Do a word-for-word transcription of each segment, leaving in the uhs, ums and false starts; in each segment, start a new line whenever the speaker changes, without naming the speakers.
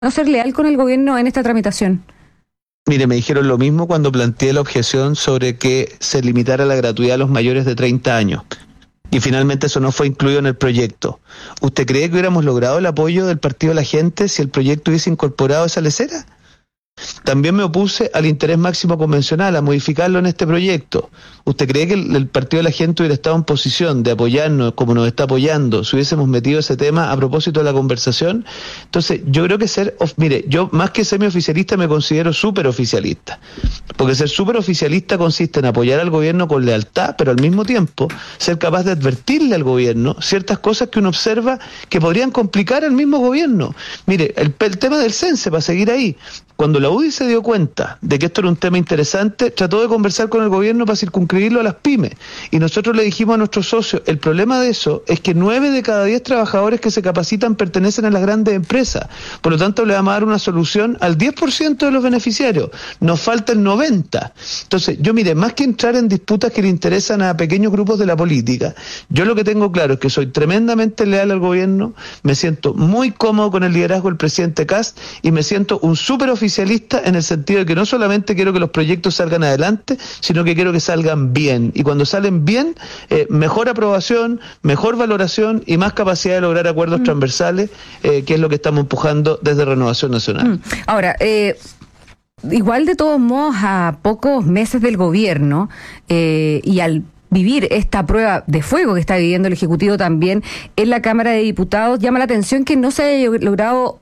no ser leal con el gobierno en esta tramitación?
Mire, me dijeron lo mismo cuando planteé la objeción sobre que se limitara la gratuidad a los mayores de treinta años. Y finalmente eso no fue incluido en el proyecto. ¿Usted cree que hubiéramos logrado el apoyo del Partido de la Gente si el proyecto hubiese incorporado esa lecera? También me opuse al interés máximo convencional, a modificarlo en este proyecto. ¿Usted cree que el, el Partido de la Gente hubiera estado en posición de apoyarnos como nos está apoyando si hubiésemos metido ese tema a propósito de la conversación? Entonces, yo creo que ser, of, mire, yo más que semioficialista me considero súper oficialista. Porque ser súper oficialista consiste en apoyar al gobierno con lealtad, pero al mismo tiempo ser capaz de advertirle al gobierno ciertas cosas que uno observa que podrían complicar al mismo gobierno. Mire, el, el tema del cense, para seguir ahí. Cuando la U D I se dio cuenta de que esto era un tema interesante, trató de conversar con el gobierno para circunscribirlo a las pymes. Y nosotros le dijimos a nuestros socios, el problema de eso es que nueve de cada diez trabajadores que se capacitan pertenecen a las grandes empresas. Por lo tanto, le vamos a dar una solución al diez por ciento de los beneficiarios. Nos falta el noventa por ciento. Entonces, yo mire, más que entrar en disputas que le interesan a pequeños grupos de la política, yo lo que tengo claro es que soy tremendamente leal al gobierno, me siento muy cómodo con el liderazgo del presidente Kast y me siento un súper oficialista en el sentido de que no solamente quiero que los proyectos salgan adelante, sino que quiero que salgan bien. Y cuando salen bien, eh, mejor aprobación, mejor valoración y más capacidad de lograr acuerdos mm. transversales, eh, que es lo que estamos empujando desde Renovación Nacional.
Mm. Ahora, eh... igual de todos modos, a pocos meses del gobierno eh, y al vivir esta prueba de fuego que está viviendo el Ejecutivo también en la Cámara de Diputados, llama la atención que no se haya logrado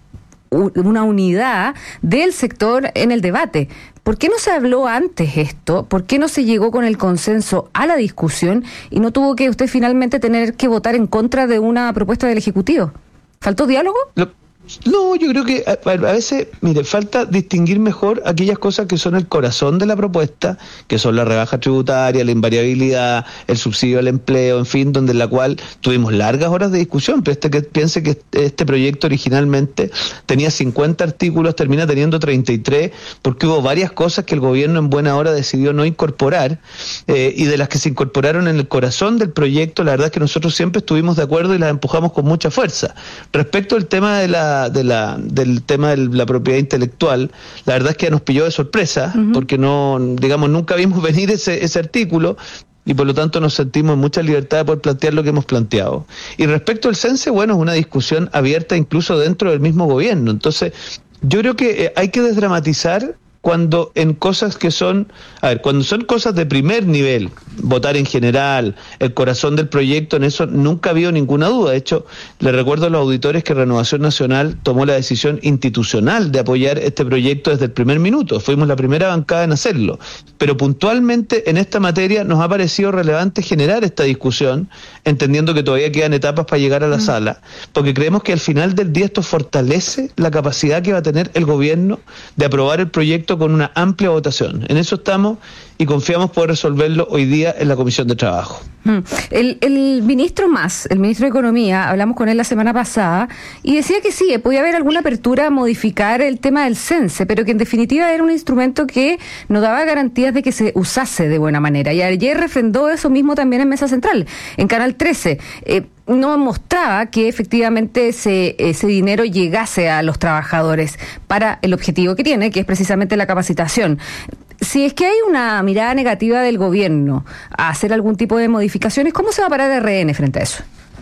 una unidad del sector en el debate. ¿Por qué no se habló antes esto? ¿Por qué no se llegó con el consenso a la discusión y no tuvo que usted finalmente tener que votar en contra de una propuesta del Ejecutivo? ¿Faltó diálogo?
Lo... No, yo creo que a, a veces, mire, falta distinguir mejor aquellas cosas que son el corazón de la propuesta, que son la rebaja tributaria, la invariabilidad, el subsidio al empleo, en fin, donde en la cual tuvimos largas horas de discusión, pero este que piense que este proyecto originalmente tenía cincuenta artículos, termina teniendo treinta y tres, porque hubo varias cosas que el gobierno en buena hora decidió no incorporar, eh, y de las que se incorporaron en el corazón del proyecto, la verdad es que nosotros siempre estuvimos de acuerdo y las empujamos con mucha fuerza. Respecto al tema de la de la del tema de la propiedad intelectual, la verdad es que nos pilló de sorpresa, uh-huh. porque no, digamos, nunca vimos venir ese, ese artículo, y por lo tanto nos sentimos en mucha libertad de poder plantear lo que hemos planteado. Y respecto al cense, bueno, es una discusión abierta incluso dentro del mismo gobierno. Entonces, yo creo que hay que desdramatizar cuando en cosas que son, a ver, cuando son cosas de primer nivel, votar en general, el corazón del proyecto, en eso nunca ha habido ninguna duda. De hecho, le recuerdo a los auditores que Renovación Nacional tomó la decisión institucional de apoyar este proyecto desde el primer minuto. Fuimos la primera bancada en hacerlo. Pero puntualmente en esta materia nos ha parecido relevante generar esta discusión, entendiendo que todavía quedan etapas para llegar a la mm. sala, porque creemos que al final del día esto fortalece la capacidad que va a tener el gobierno de aprobar el proyecto con una amplia votación. En eso estamos y confiamos poder resolverlo hoy día en la Comisión de Trabajo.
El, el ministro Mas, el ministro de Economía, hablamos con él la semana pasada y decía que sí, podía haber alguna apertura a modificar el tema del cense, pero que en definitiva era un instrumento que no daba garantías de que se usase de buena manera. Y ayer refrendó eso mismo también en Mesa Central, en Canal trece. Eh, no mostraba que efectivamente ese, ese dinero llegase a los trabajadores para el objetivo que tiene, que es precisamente la capacitación. Si es que hay una mirada negativa del gobierno a hacer algún tipo de modificaciones, ¿cómo se va a parar R N frente a eso?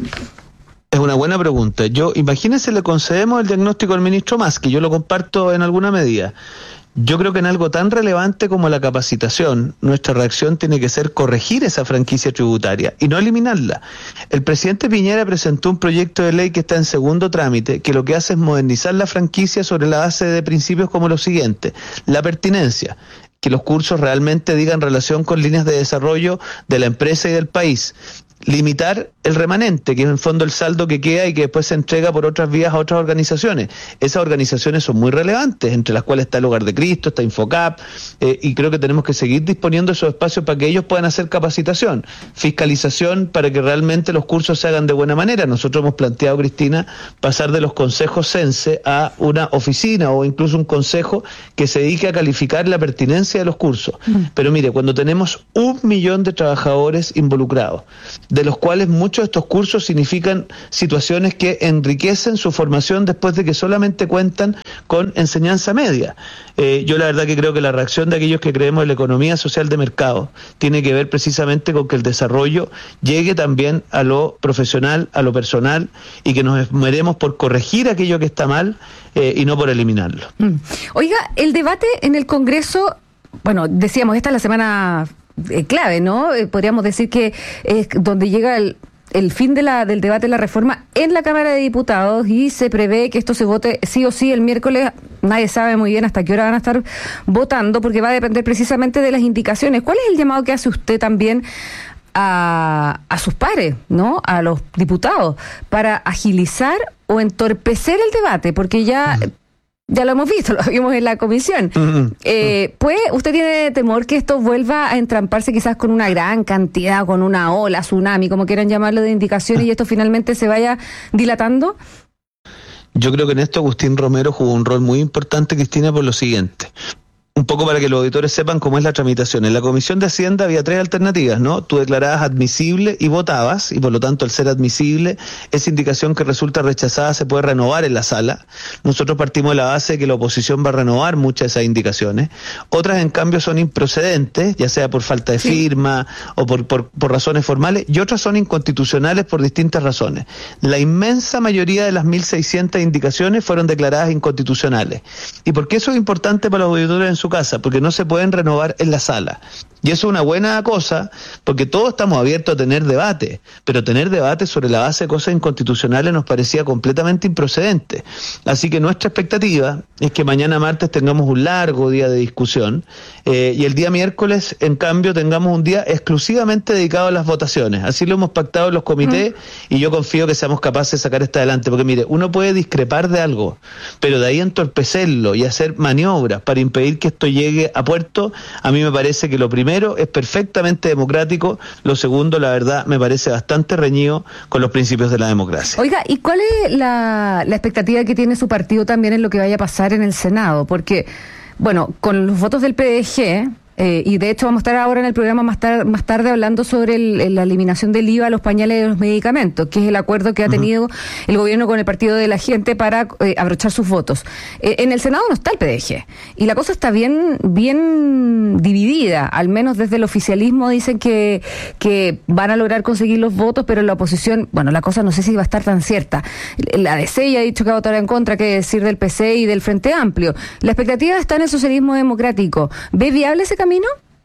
Es una buena pregunta. Yo, imagínense, le concedemos el diagnóstico al ministro Mas, que yo lo comparto en alguna medida. Yo creo que en algo tan relevante como la capacitación, nuestra reacción tiene que ser corregir esa franquicia tributaria y no eliminarla. El presidente Piñera presentó un proyecto de ley que está en segundo trámite, que lo que hace es modernizar la franquicia sobre la base de principios como lo siguiente: la pertinencia, que los cursos realmente digan relación con líneas de desarrollo de la empresa y del país. Limitar el remanente, que es en el fondo el saldo que queda y que después se entrega por otras vías a otras organizaciones. Esas organizaciones son muy relevantes, entre las cuales está el Hogar de Cristo, está Infocap, eh, y creo que tenemos que seguir disponiendo esos espacios para que ellos puedan hacer capacitación, fiscalización para que realmente los cursos se hagan de buena manera. Nosotros hemos planteado, Cristina, pasar de los consejos Cense a una oficina o incluso un consejo que se dedique a calificar la pertinencia de los cursos. Mm. Pero mire, cuando tenemos un millón de trabajadores involucrados, de los cuales muchos de estos cursos significan situaciones que enriquecen su formación después de que solamente cuentan con enseñanza media. Eh, yo la verdad que creo que la reacción de aquellos que creemos en la economía social de mercado tiene que ver precisamente con que el desarrollo llegue también a lo profesional, a lo personal, y que nos esmeremos por corregir aquello que está mal eh, y no por eliminarlo.
Mm. Oiga, el debate en el Congreso, bueno, decíamos, esta es la semana eh, clave, ¿no? Eh, podríamos decir que es donde llega el, el fin de la, del debate de la reforma en la Cámara de Diputados, y se prevé que esto se vote sí o sí el miércoles. Nadie sabe muy bien hasta qué hora van a estar votando, porque va a depender precisamente de las indicaciones. ¿Cuál es el llamado que hace usted también a, a sus pares, ¿no? A los diputados, para agilizar o entorpecer el debate? Porque ya... Uh-huh. Ya lo hemos visto, lo vimos en la comisión. Uh-huh. Eh, pues, ¿usted tiene temor que esto vuelva a entramparse quizás con una gran cantidad, con una ola, tsunami, como quieran llamarlo, de indicaciones, y esto finalmente se vaya dilatando?
Yo creo que en esto Agustín Romero jugó un rol muy importante, Cristina, por lo siguiente. Un poco para que los auditores sepan cómo es la tramitación. En la Comisión de Hacienda había tres alternativas, ¿no? Tú declarabas admisible y votabas, y por lo tanto, al ser admisible, esa indicación que resulta rechazada se puede renovar en la sala. Nosotros partimos de la base de que la oposición va a renovar muchas de esas indicaciones. Otras, en cambio, son improcedentes, ya sea por falta de firma sí. o por, por, por razones formales, y otras son inconstitucionales por distintas razones. La inmensa mayoría de las mil seiscientas indicaciones fueron declaradas inconstitucionales. ¿Y por qué eso es importante para los auditores en su casa? Porque no se pueden renovar en la sala. Y eso es una buena cosa, porque todos estamos abiertos a tener debate, pero tener debate sobre la base de cosas inconstitucionales nos parecía completamente improcedente. Así que nuestra expectativa es que mañana martes tengamos un largo día de discusión, eh, y el día miércoles, en cambio, tengamos un día exclusivamente dedicado a las votaciones. Así lo hemos pactado en los comités, mm. y yo confío que seamos capaces de sacar esto adelante, porque mire, uno puede discrepar de algo, pero de ahí entorpecerlo y hacer maniobras para impedir que esto llegue a puerto, a mí me parece que lo primero es perfectamente democrático, lo segundo, la verdad, me parece bastante reñido con los principios de la democracia.
Oiga, ¿y cuál es la, la expectativa que tiene su partido también en lo que vaya a pasar en el Senado? Porque, bueno, con los votos del P D G... Eh, y de hecho vamos a estar ahora en el programa más, tar- más tarde hablando sobre el, la eliminación del I V A a los pañales y de los medicamentos, que es el acuerdo que ha tenido uh-huh. el gobierno con el Partido de la Gente para eh, abrochar sus votos. Eh, en el Senado no está el P D G, y la cosa está bien bien dividida, al menos desde el oficialismo dicen que, que van a lograr conseguir los votos, pero la oposición, bueno, la cosa no sé si va a estar tan cierta. La D C ya ha dicho que va a votar en contra, qué decir del P C y del Frente Amplio. La expectativa está en el socialismo democrático. ¿Ve viable ese camino?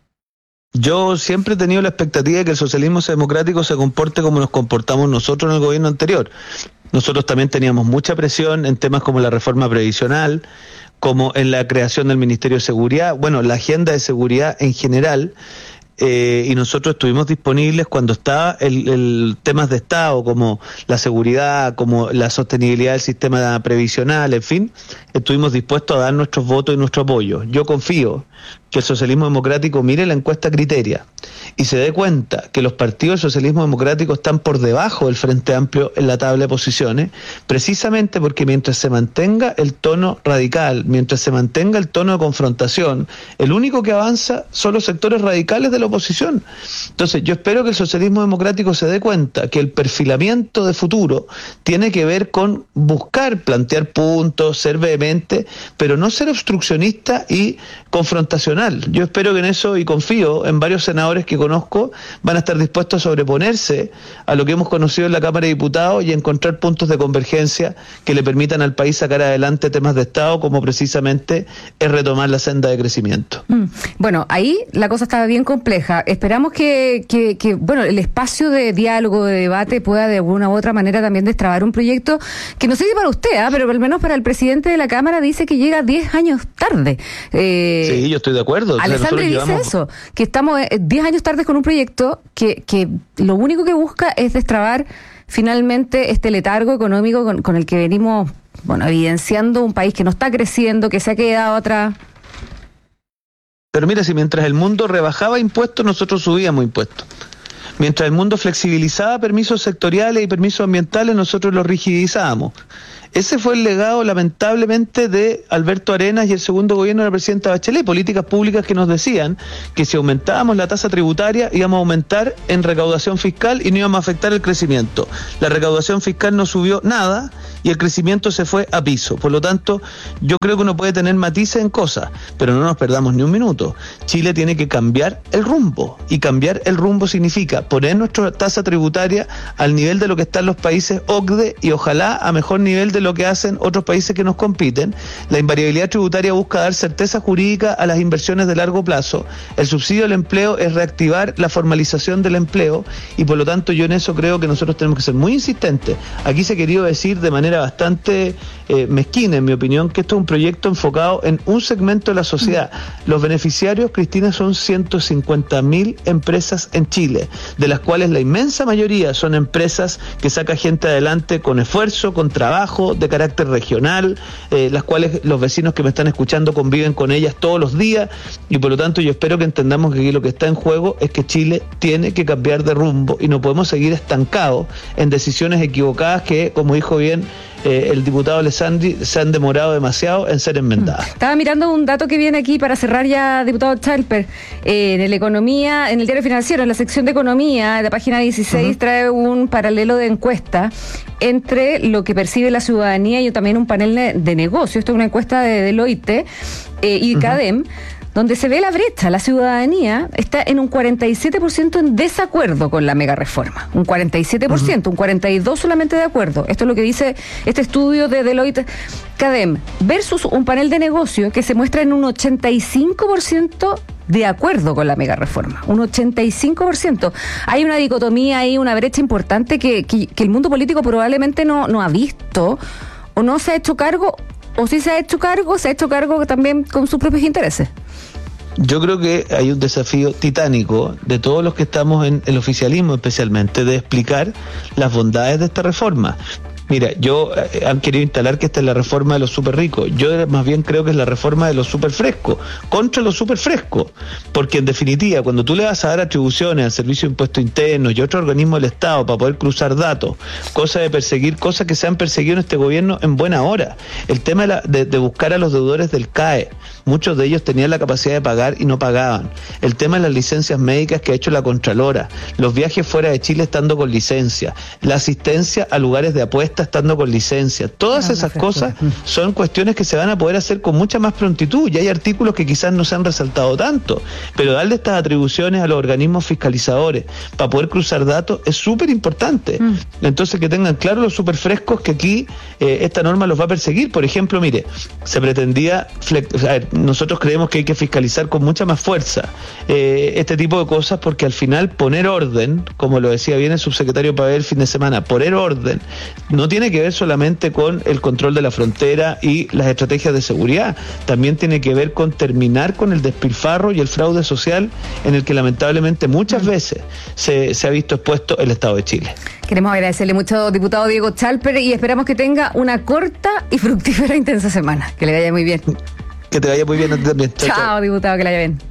Yo siempre he tenido la expectativa de que el socialismo democrático se comporte como nos comportamos nosotros en el gobierno anterior. Nosotros también teníamos mucha presión en temas como la reforma previsional, como en la creación del Ministerio de Seguridad, bueno, la agenda de seguridad en general, eh, y nosotros estuvimos disponibles cuando estaba el, el temas de Estado, como la seguridad, como la sostenibilidad del sistema previsional, en fin, estuvimos dispuestos a dar nuestros votos y nuestro apoyo. Yo confío que el socialismo democrático mire la encuesta Criteria y se dé cuenta que los partidos del socialismo democrático están por debajo del Frente Amplio en la tabla de posiciones, precisamente porque mientras se mantenga el tono radical, mientras se mantenga el tono de confrontación, el único que avanza son los sectores radicales de la oposición. Entonces yo espero que el socialismo democrático se dé cuenta que el perfilamiento de futuro tiene que ver con buscar, plantear puntos, ser vehemente, pero no ser obstruccionista y confrontacional. Yo espero que en eso, y confío en varios senadores que conozco, van a estar dispuestos a sobreponerse a lo que hemos conocido en la Cámara de Diputados y encontrar puntos de convergencia que le permitan al país sacar adelante temas de Estado, como precisamente es retomar la senda de crecimiento.
Mm. Bueno, ahí la cosa estaba bien compleja. Esperamos que, que, que, bueno, el espacio de diálogo, de debate, pueda de alguna u otra manera también destrabar un proyecto que no sé si para usted, ¿eh? pero al menos para el presidente de la Cámara dice que llega diez años tarde. Eh,
sí, yo estoy de acuerdo.
Alessandri dice llevamos... eso, que estamos diez años tarde con un proyecto que, que lo único que busca es destrabar finalmente este letargo económico con, con el que venimos, bueno, evidenciando un país que no está creciendo, que se ha quedado atrás.
Pero mira, si mientras el mundo rebajaba impuestos, nosotros subíamos impuestos. Mientras el mundo flexibilizaba permisos sectoriales y permisos ambientales, nosotros los rigidizábamos. Ese fue el legado, lamentablemente, de Alberto Arenas y el segundo gobierno de la presidenta Bachelet, políticas públicas que nos decían que si aumentábamos la tasa tributaria íbamos a aumentar en recaudación fiscal y no íbamos a afectar el crecimiento. La recaudación fiscal no subió nada y el crecimiento se fue a piso. Por lo tanto, yo creo que uno puede tener matices en cosas, pero no nos perdamos ni un minuto. Chile tiene que cambiar el rumbo, y cambiar el rumbo significa poner nuestra tasa tributaria al nivel de lo que están los países O C D E y ojalá a mejor nivel de lo que hacen otros países que nos compiten. La invariabilidad tributaria busca dar certeza jurídica a las inversiones de largo plazo. El subsidio al empleo es reactivar la formalización del empleo, y por lo tanto yo en eso creo que nosotros tenemos que ser muy insistentes. Aquí se ha querido decir de manera bastante eh, mezquina, en mi opinión, que esto es un proyecto enfocado en un segmento de la sociedad. Los beneficiarios, Cristina, son ciento cincuenta mil empresas en Chile, de las cuales la inmensa mayoría son empresas que saca gente adelante con esfuerzo, con trabajo, de carácter regional, eh, las cuales los vecinos que me están escuchando conviven con ellas todos los días, y por lo tanto yo espero que entendamos que aquí lo que está en juego es que Chile tiene que cambiar de rumbo y no podemos seguir estancados en decisiones equivocadas que, como dijo bien Eh, el diputado Alessandri, se han demorado demasiado en ser enmendadas.
Estaba mirando un dato que viene aquí para cerrar ya, diputado Chalper. Eh, en el Economía, en el Diario Financiero, en la sección de Economía, la página dieciséis, uh-huh. trae un paralelo de encuesta entre lo que percibe la ciudadanía y también un panel de, de negocio. Esto es una encuesta de Deloitte eh, y uh-huh. CADEM, donde se ve la brecha. La ciudadanía está en un cuarenta y siete por ciento en desacuerdo con la mega reforma. Un cuarenta y siete por ciento, uh-huh. un cuarenta y dos por ciento solamente de acuerdo. Esto es lo que dice este estudio de Deloitte CADEM, versus un panel de negocio que se muestra en un ochenta y cinco por ciento de acuerdo con la mega reforma. Un ochenta y cinco por ciento. Hay una dicotomía ahí, una brecha importante que, que, que el mundo político probablemente no, no ha visto, o no se ha hecho cargo, o si se ha hecho cargo, se ha hecho cargo también con sus propios intereses.
Yo creo que hay un desafío titánico de todos los que estamos en el oficialismo, especialmente, de explicar las bondades de esta reforma. Mira, yo eh, han querido instalar que esta es la reforma de los super ricos. Yo más bien creo que es la reforma de los super frescos, contra los super frescos. Porque en definitiva, cuando tú le vas a dar atribuciones al Servicio de Impuestos Internos y otros organismos del Estado para poder cruzar datos, cosa de perseguir, cosas que se han perseguido en este gobierno en buena hora. El tema de, la, de, de buscar a los deudores del C A E. Muchos de ellos tenían la capacidad de pagar y no pagaban. El tema de las licencias médicas que ha hecho la Contralora, los viajes fuera de Chile estando con licencia, la asistencia a lugares de apuesta estando con licencia. Todas esas cosas son cuestiones que se van a poder hacer con mucha más prontitud, y hay artículos que quizás no se han resaltado tanto, pero darle estas atribuciones a los organismos fiscalizadores para poder cruzar datos es súper importante. Mm. Entonces, que tengan claro los súper frescos que aquí eh, esta norma los va a perseguir. Por ejemplo, mire, se pretendía, a ver, nosotros creemos que hay que fiscalizar con mucha más fuerza eh, este tipo de cosas, porque al final poner orden, como lo decía bien el subsecretario Pavel el fin de semana, poner orden no tiene que ver solamente con el control de la frontera y las estrategias de seguridad, también tiene que ver con terminar con el despilfarro y el fraude social en el que lamentablemente muchas veces se, se ha visto expuesto el Estado de Chile.
Queremos agradecerle mucho, diputado Diego Chalper, y esperamos que tenga una corta y fructífera intensa semana. Que le vaya muy bien.
Que te vaya muy bien a ti también.
Chao, chao, diputado, que le vaya bien.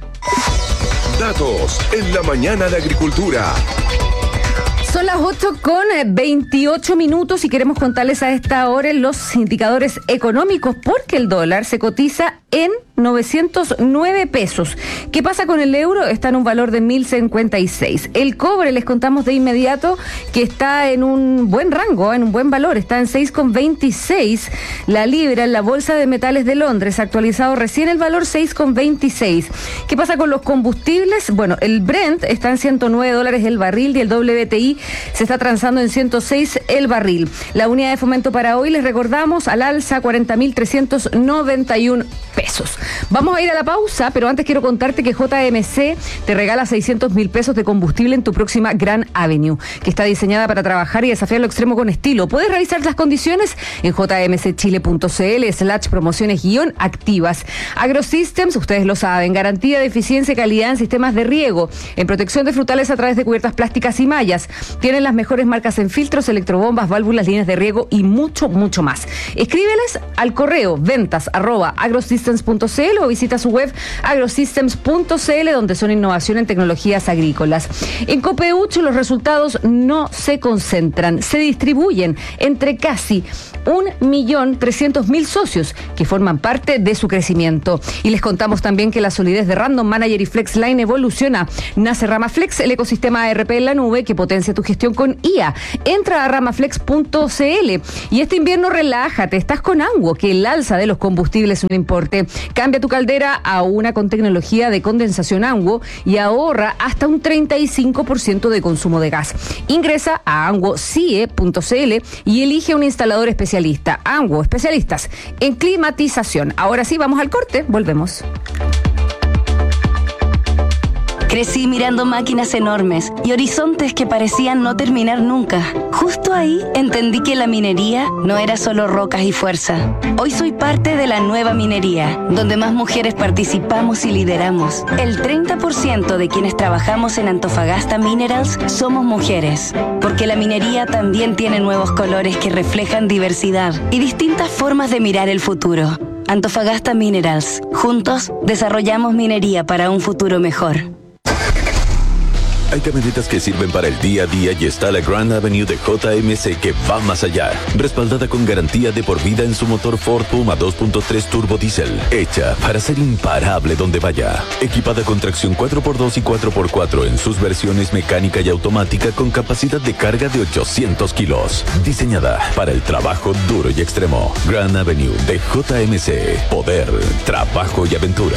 Datos en la mañana de Agricultura.
Son las ocho con veintiocho minutos y queremos contarles a esta hora los indicadores económicos, porque el dólar se cotiza en novecientos nueve pesos. ¿Qué pasa con el euro? Está en un valor de mil cincuenta y seis. El cobre, les contamos de inmediato que está en un buen rango, en un buen valor, está en seis con veintiséis. La libra en la Bolsa de Metales de Londres, actualizado recién el valor seis con veintiséis. ¿Qué pasa con los combustibles? Bueno, el Brent está en ciento nueve dólares el barril y el W T I se está transando en ciento seis el barril. La unidad de fomento para hoy, les recordamos, al alza cuarenta mil trescientos noventa y uno pesos. Vamos a ir a la pausa, pero antes quiero contarte que J M C te regala seiscientos mil pesos de combustible en tu próxima Grand Avenue, que está diseñada para trabajar y desafiar lo extremo con estilo. Puedes revisar las condiciones en jmcchile.cl slash promociones guión activas. AgroSystems, ustedes lo saben, garantía de eficiencia y calidad en sistemas de riego, en protección de frutales a través de cubiertas plásticas y mallas. Tienen las mejores marcas en filtros, electrobombas, válvulas, líneas de riego y mucho, mucho más. Escríbeles al correo ventas arroba agrosystem agrosystems punto c l o visita su web agrosystems punto c l, donde son innovación en tecnologías agrícolas. En Copeuch los resultados no se concentran, se distribuyen entre casi un millón trescientos mil socios que forman parte de su crecimiento. Y les contamos también que la solidez de Random Manager y FlexLine evoluciona. Nace Ramaflex, el ecosistema A R P en la nube que potencia tu gestión con I A. Entra a ramaflex punto c l. Y este invierno relájate, estás con Anguo, que el alza de los combustibles no importe. Cambia tu caldera a una con tecnología de condensación Anguo y ahorra hasta un treinta y cinco por ciento de consumo de gas. Ingresa a anguo c i e punto c l y elige un instalador especialista. Anguo, especialistas en climatización. Ahora sí, vamos al corte, volvemos.
Crecí mirando máquinas enormes y horizontes que parecían no terminar nunca. Justo ahí entendí que la minería no era solo rocas y fuerza. Hoy soy parte de la nueva minería, donde más mujeres participamos y lideramos. El treinta por ciento de quienes trabajamos en Antofagasta Minerals somos mujeres, porque la minería también tiene nuevos colores que reflejan diversidad y distintas formas de mirar el futuro. Antofagasta Minerals. Juntos desarrollamos minería para un futuro mejor.
Hay camionetas que sirven para el día a día y está la Grand Avenue de J M C que va más allá. Respaldada con garantía de por vida en su motor Ford Puma dos punto tres Turbo Diesel. Hecha para ser imparable donde vaya. Equipada con tracción cuatro por dos y cuatro por cuatro en sus versiones mecánica y automática con capacidad de carga de ochocientos kilos. Diseñada para el trabajo duro y extremo. Grand Avenue de J M C. Poder, trabajo y aventura.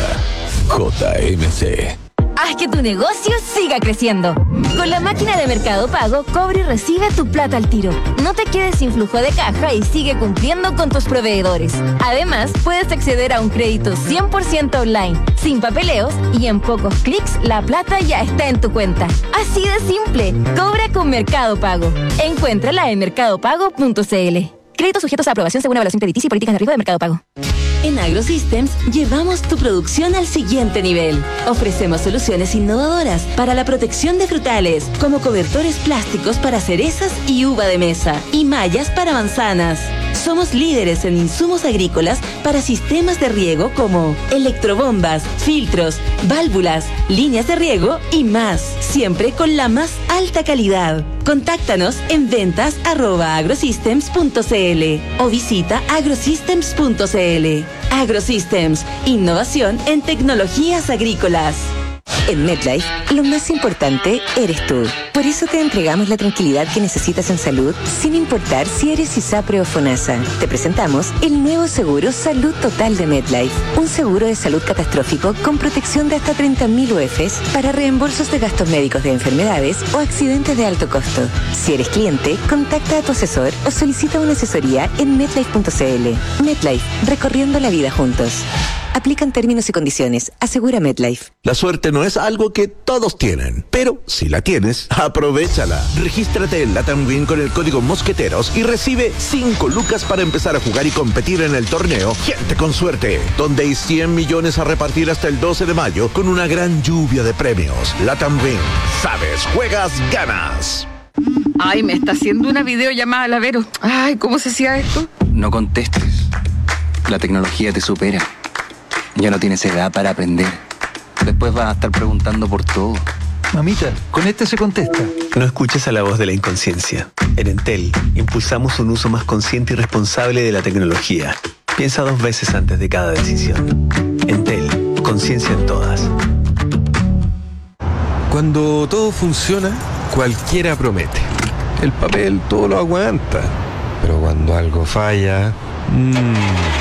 J M C.
Haz que tu negocio siga creciendo. Con la máquina de Mercado Pago, cobra y recibe tu plata al tiro. No te quedes sin flujo de caja y sigue cumpliendo con tus proveedores. Además, puedes acceder a un crédito cien por ciento online, sin papeleos y en pocos clics la plata ya está en tu cuenta. Así de simple. Cobra con Mercado Pago. Encuéntrala en mercado pago punto c l. Créditos sujetos a aprobación según evaluación crediticia y políticas de riesgo de Mercado Pago.
En AgroSystems llevamos tu producción al siguiente nivel. Ofrecemos soluciones innovadoras para la protección de frutales, como cobertores plásticos para cerezas y uva de mesa, y mallas para manzanas. Somos líderes en insumos agrícolas para sistemas de riego como electrobombas, filtros, válvulas, líneas de riego y más, siempre con la más alta calidad. Contáctanos en ventas arroba agrosystems punto c l o visita agrosystems punto c l. AgroSystems, innovación en tecnologías agrícolas.
En MetLife, lo más importante eres tú. Por eso te entregamos la tranquilidad que necesitas en salud, sin importar si eres ISAPRE o FONASA. Te presentamos el nuevo seguro Salud Total de MetLife. Un seguro de salud catastrófico con protección de hasta treinta mil U E Fs para reembolsos de gastos médicos de enfermedades o accidentes de alto costo. Si eres cliente, contacta a tu asesor o solicita una asesoría en metlife punto c l. MetLife, recorriendo la vida juntos. Aplican términos y condiciones. Asegura MetLife.
La suerte no es algo que todos tienen, pero si la tienes, aprovéchala. Regístrate en Latam Win con el código Mosqueteros y recibe cinco lucas para empezar a jugar y competir en el torneo Gente con Suerte, donde hay cien millones a repartir hasta el doce de mayo con una gran lluvia de premios. Latam Win. Sabes, juegas, ganas.
Ay, me está haciendo una videollamada, la Vero. Ay, ¿cómo se hacía esto?
No contestes. La tecnología te supera. Ya no tienes edad para aprender. Después vas a estar preguntando por todo.
Mamita, con este se contesta.
No escuches a la voz de la inconsciencia. En Entel, impulsamos un uso más consciente y responsable de la tecnología. Piensa dos veces antes de cada decisión. Entel, conciencia en todas.
Cuando todo funciona, cualquiera promete. El papel todo lo aguanta. Pero cuando algo falla... Mmm,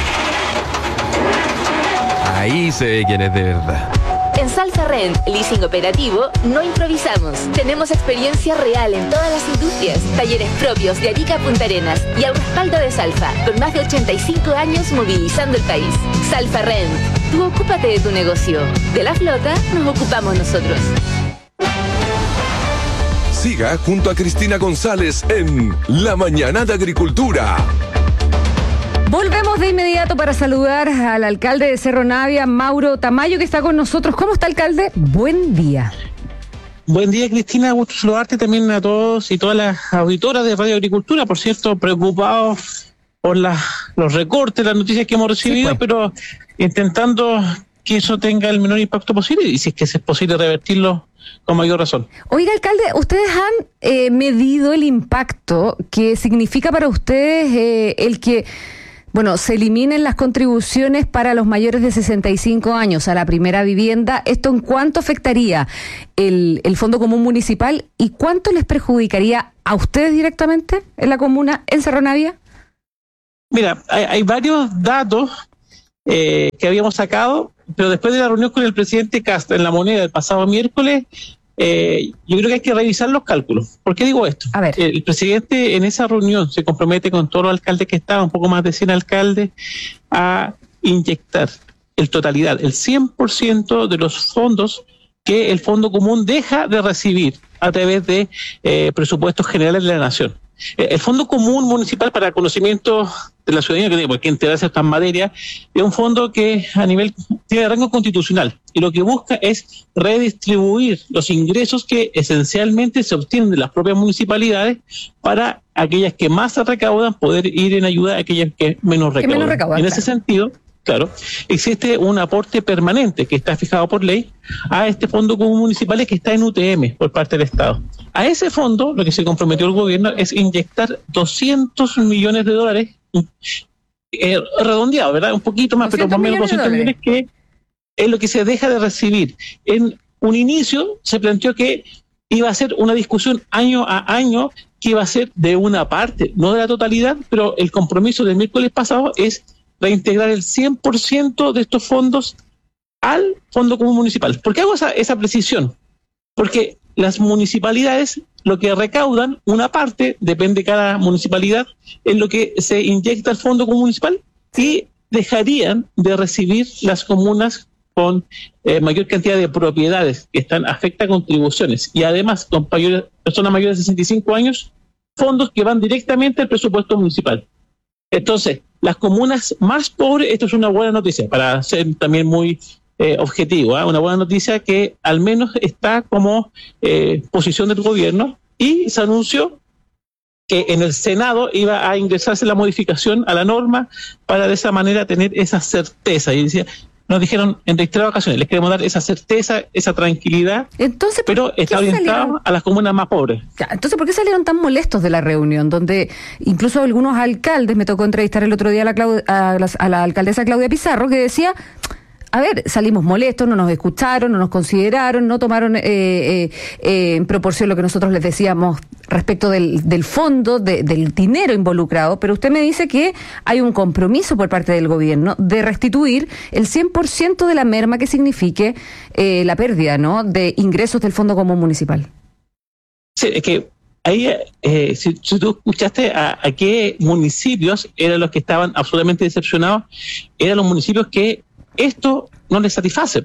ahí se ve quién es de verdad.
En Salsa Rent, leasing operativo, no improvisamos. Tenemos experiencia real en todas las industrias, talleres propios de Arica a Punta Arenas y al respaldo de Salfa, con más de ochenta y cinco años movilizando el país. Salsa Rent, tú ocúpate de tu negocio. De la flota nos ocupamos nosotros.
Siga junto a Cristina González en La Mañana de Agricultura.
Volvemos de inmediato para saludar al alcalde de Cerro Navia, Mauro Tamayo, que está con nosotros. ¿Cómo está, alcalde? Buen día.
Buen día, Cristina. Gusto saludarte también a todos y todas las auditoras de Radio Agricultura. Por cierto, preocupados por la, los recortes, las noticias que hemos recibido, sí, pues, pero intentando que eso tenga el menor impacto posible y si es que es posible revertirlo con mayor razón.
Oiga, alcalde, ¿ustedes han eh, medido el impacto que significa para ustedes eh, el que, bueno, se eliminen las contribuciones para los mayores de sesenta y cinco años a la primera vivienda? ¿Esto en cuánto afectaría el, el Fondo Común Municipal y cuánto les perjudicaría a ustedes directamente en la comuna, en Cerro Navia?
Mira, hay, hay varios datos eh, que habíamos sacado, pero después de la reunión con el presidente Castro en La Moneda el pasado miércoles, eh, yo creo que hay que revisar los cálculos. ¿Por qué digo esto?
A ver.
El presidente en esa reunión se compromete con todos los alcaldes que estaban, un poco más de cien alcaldes, a inyectar en totalidad el cien por ciento de los fondos que el Fondo Común deja de recibir a través de eh, presupuestos generales de la Nación. El Fondo Común Municipal, para conocimiento de la ciudadanía, que tiene que enterarse de estas materias, es un fondo que a nivel tiene rango constitucional y lo que busca es redistribuir los ingresos que esencialmente se obtienen de las propias municipalidades para aquellas que más se recaudan poder ir en ayuda a aquellas que menos recaudan. Menos recaudan en ese claro. sentido, claro, existe un aporte permanente que está fijado por ley a este Fondo Común Municipal que está en U T M por parte del Estado. A ese fondo lo que se comprometió el gobierno es inyectar doscientos millones de dólares, eh, redondeado, ¿verdad? Un poquito más, pero más o menos doscientos millones que es lo que se deja de recibir. En un inicio se planteó que iba a ser una discusión año a año que iba a ser de una parte, no de la totalidad, pero el compromiso del miércoles pasado es reintegrar el cien por ciento de estos fondos al Fondo Común Municipal. ¿Por qué hago esa, esa precisión? Porque las municipalidades lo que recaudan, una parte, depende de cada municipalidad, es lo que se inyecta al Fondo Común Municipal y dejarían de recibir las comunas con eh, mayor cantidad de propiedades que están afecta a contribuciones y además con mayores, personas mayores de sesenta y cinco años, fondos que van directamente al presupuesto municipal. Entonces, las comunas más pobres, esto es una buena noticia, para ser también muy eh, objetivo, ¿eh? Una buena noticia que al menos está como eh, posición del gobierno y se anunció que en el Senado iba a ingresarse la modificación a la norma para de esa manera tener esa certeza. Y decía, nos dijeron en reiteradas ocasiones, les queremos dar esa certeza, esa tranquilidad,
entonces,
pero está orientado salieron? a las comunas más pobres.
Entonces, ¿por qué salieron tan molestos de la reunión? Donde incluso algunos alcaldes, me tocó entrevistar el otro día a la, Claudia, a la, a la alcaldesa Claudia Pizarro, que decía, a ver, salimos molestos, no nos escucharon, no nos consideraron, no tomaron eh, eh, eh, en proporción lo que nosotros les decíamos respecto del, del fondo, de, del dinero involucrado, pero usted me dice que hay un compromiso por parte del gobierno de restituir el cien por ciento de la merma que signifique eh, la pérdida, ¿no?, de ingresos del Fondo Común Municipal.
Sí, es que ahí, eh, si, si tú escuchaste a, a qué municipios eran los que estaban absolutamente decepcionados, eran los municipios que esto no les satisface.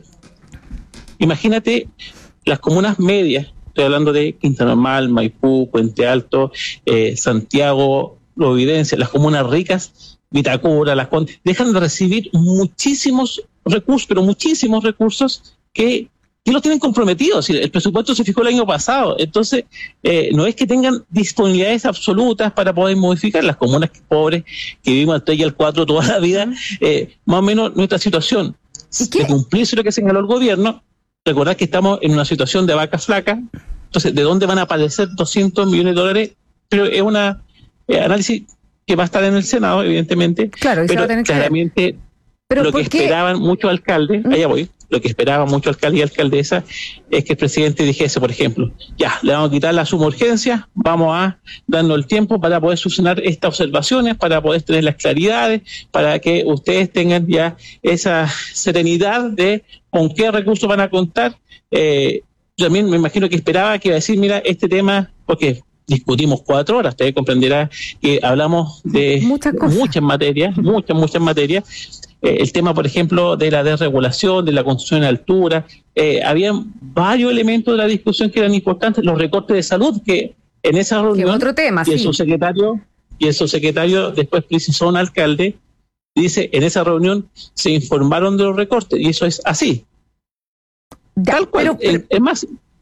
Imagínate las comunas medias, estoy hablando de Quinta Normal, Maipú, Puente Alto, eh, Santiago, Providencia, las comunas ricas, Vitacura, Las Condes, dejan de recibir muchísimos recursos, pero muchísimos recursos que, que los tienen comprometidos. El presupuesto se fijó el año pasado, entonces eh, no es que tengan disponibilidades absolutas para poder modificar. Las comunas pobres que vivimos al tres y al cuatro toda la vida, eh, más o menos nuestra situación de cumplirse lo que señaló el gobierno. Recordad que estamos en una situación de vaca flaca, entonces ¿de dónde van a aparecer doscientos millones de dólares? Pero es una eh, análisis que va a estar en el Senado, evidentemente,
claro, y
pero
se va a tener
claramente
que ¿Pero
lo que esperaban muchos alcaldes, ¿Mm? allá voy, lo que esperaban muchos alcaldes y alcaldesas es que el presidente dijese, por ejemplo, ya, le vamos a quitar la suma urgencia, vamos a darnos el tiempo para poder solucionar estas observaciones, para poder tener las claridades, para que ustedes tengan ya esa serenidad de con qué recursos van a contar. Eh, yo también me imagino que esperaba que iba a decir, mira, este tema, porque discutimos cuatro horas, usted comprenderá que hablamos de muchas, muchas materias, muchas, muchas materias. Eh, el tema, por ejemplo, de la desregulación, de la construcción en altura, eh, había varios elementos de la discusión que eran importantes, los recortes de salud, que en esa reunión,
otro tema,
y el
sí.
subsecretario, y el subsecretario después precisó a un alcalde, dice, en esa reunión se informaron de los recortes, y eso es así.
Ya,
Tal cual,
pero, pero,
es más,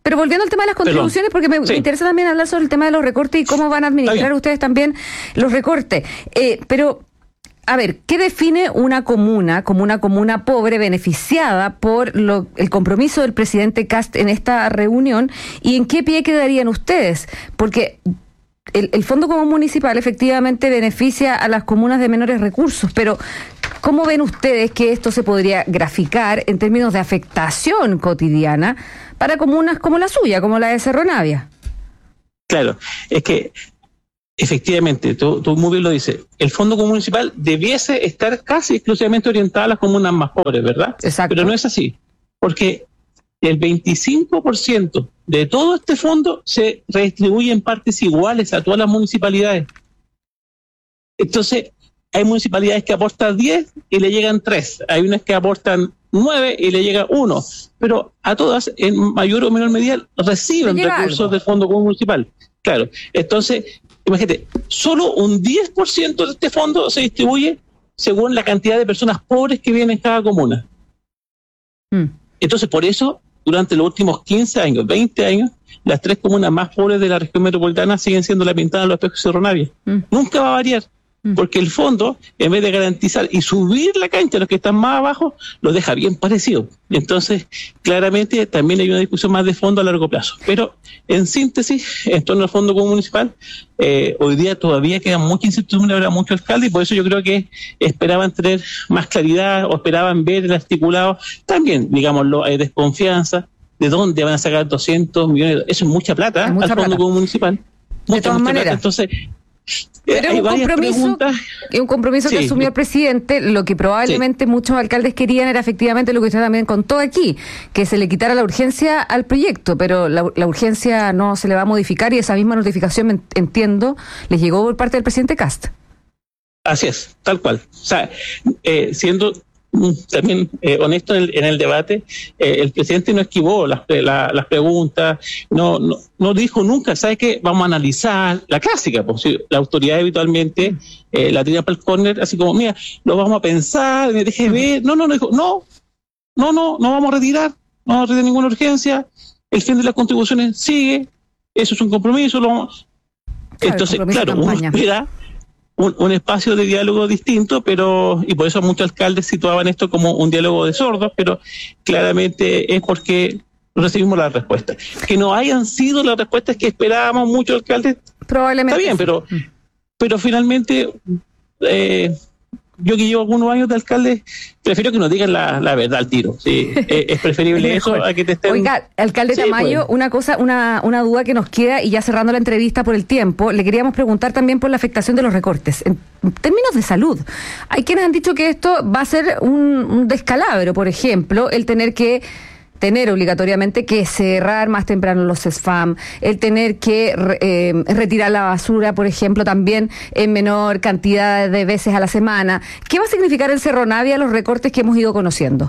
Pero volviendo al tema de las contribuciones, Perdón. porque me, sí. me interesa también hablar sobre el tema de los recortes y cómo van a administrar ustedes también los recortes. Eh, pero, a ver, ¿qué define una comuna como una comuna pobre beneficiada por lo, el compromiso del presidente Kast en esta reunión? ¿Y en qué pie quedarían ustedes? Porque el, el Fondo Común Municipal efectivamente beneficia a las comunas de menores recursos, pero ¿cómo ven ustedes que esto se podría graficar en términos de afectación cotidiana para comunas como la suya, como la de Cerro Navia?
Claro, es que efectivamente, tú, tú muy bien lo dices, el Fondo Común Municipal debiese estar casi exclusivamente orientado a las comunas más pobres, ¿verdad?
Exacto.
Pero no es así, porque el veinticinco por ciento de todo este fondo se redistribuye en partes iguales a todas las municipalidades. Entonces, hay municipalidades que aportan diez y le llegan tres, hay unas que aportan nueve y le llega uno, pero a todas, en mayor o menor medida, reciben recursos algo del Fondo Común Municipal. Claro, entonces, imagínate, solo un diez por ciento de este fondo se distribuye según la cantidad de personas pobres que viven en cada comuna. Mm. Entonces, por eso, durante los últimos quince años, veinte años, las tres comunas más pobres de la región metropolitana siguen siendo La Pintada, Los Espejos y Cerro Navia. Mm. Nunca va a variar. Porque el fondo, en vez de garantizar y subir la cancha a los que están más abajo, lo deja bien parecido. Entonces, claramente, también hay una discusión más de fondo a largo plazo. Pero, en síntesis, en torno al Fondo Común Municipal, eh, hoy día todavía queda mucha incertidumbre, habrá mucho alcalde, y por eso yo creo que esperaban tener más claridad o esperaban ver el articulado. También, digámoslo, hay desconfianza de dónde van a sacar doscientos millones. Eso es mucha plata
mucha
al Fondo
plata.
Común Municipal. Mucha,
de todas
mucha
maneras.
Plata. Entonces,
Pero es un compromiso, es un compromiso sí. que asumió el presidente. Lo que probablemente sí. muchos alcaldes querían era efectivamente lo que usted también contó aquí, que se le quitara la urgencia al proyecto, pero la, la urgencia no se le va a modificar y esa misma notificación, entiendo, les llegó por parte del presidente Kast.
Así es, tal cual. O sea, eh, siendo también eh, honesto en el, en el debate, eh, el presidente no esquivó las, la, las preguntas, no, no no dijo nunca, ¿sabes qué? Vamos a analizar la clásica, pues si la autoridad habitualmente eh, la tira para el córner, así como, mira, lo vamos a pensar, me deje ver, no, no, no dijo, no, no, no, no vamos a retirar, no vamos a retirar ninguna urgencia, el fin de las contribuciones sigue, eso es un compromiso, lo vamos... Claro, entonces, claro, uno espera Un, un espacio de diálogo distinto, pero y por eso muchos alcaldes situaban esto como un diálogo de sordos, pero claramente es porque recibimos la respuesta. Que no hayan sido las respuestas que esperábamos muchos alcaldes,
probablemente
está bien, pero, pero finalmente eh, yo que llevo algunos años de alcalde, prefiero que nos digan la, la verdad al tiro. Sí, es, es preferible eso a que te estén...
Oiga, alcalde sí, Tamayo, pues. una cosa, una, una duda que nos queda, y ya cerrando la entrevista por el tiempo, le queríamos preguntar también por la afectación de los recortes. En términos de salud, hay quienes han dicho que esto va a ser un, un descalabro, por ejemplo, el tener que tener obligatoriamente que cerrar más temprano los SESFAM, el tener que eh, retirar la basura, por ejemplo, también en menor cantidad de veces a la semana. ¿Qué va a significar el Cerro Navia, los recortes que hemos ido conociendo?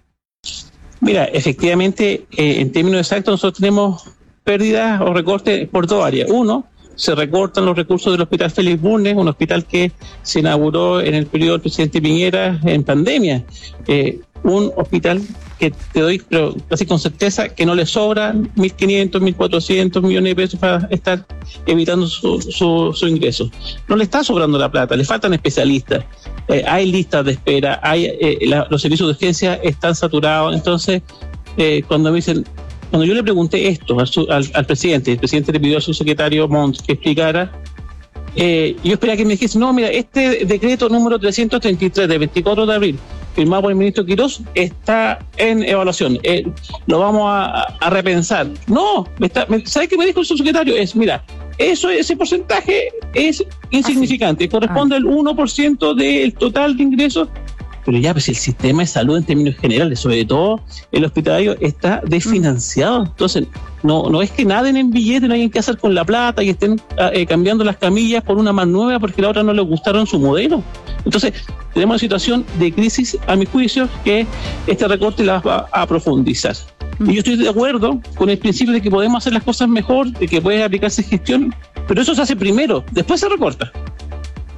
Mira, efectivamente, eh, en términos exactos, nosotros tenemos pérdidas o recortes por dos áreas. Uno, se recortan los recursos del Hospital Félix Bulnes, un hospital que se inauguró en el periodo del presidente Piñera en pandemia. Eh, un hospital que te doy, pero casi con certeza, que no le sobran mil quinientos, mil cuatrocientos millones de pesos para estar evitando su, su, su ingreso. No le está sobrando la plata, le faltan especialistas, eh, hay listas de espera, hay eh, la, los servicios de urgencia están saturados. Entonces, eh, cuando me dicen, cuando yo le pregunté esto al, al, al presidente, el presidente le pidió a su secretario Montt que explicara, eh, yo esperaba que me dijese, no, mira, este decreto número trescientos treinta y tres de veinticuatro de abril, firmado por el ministro Quirós, está en evaluación, eh, lo vamos a, a repensar. No, me está, me, ¿sabe qué me dijo su secretario? Es, mira, eso ese porcentaje es insignificante, ah, sí. corresponde ah. al uno por ciento del total de ingresos, pero ya, pues el sistema de salud en términos generales, sobre todo el hospitalario, está desfinanciado. Entonces, no no es que naden en billetes, no hay que hacer con la plata y estén eh, cambiando las camillas por una más nueva porque la otra no les gustaron su modelo. Entonces, tenemos una situación de crisis, a mi juicio, que este recorte la va a profundizar. Y yo estoy de acuerdo con el principio de que podemos hacer las cosas mejor, de que puede aplicarse gestión, pero eso se hace primero, después se recorta.